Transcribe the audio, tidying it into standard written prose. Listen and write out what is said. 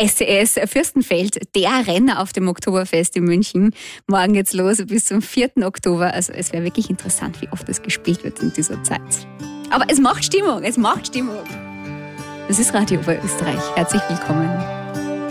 SCS Fürstenfeld, der Renner auf dem Oktoberfest in München. Morgen geht's los bis zum 4. Oktober. Also es wäre wirklich interessant, wie oft das gespielt wird in dieser Zeit. Aber es macht Stimmung, es macht Stimmung. Das ist Radio Oberösterreich. Herzlich willkommen.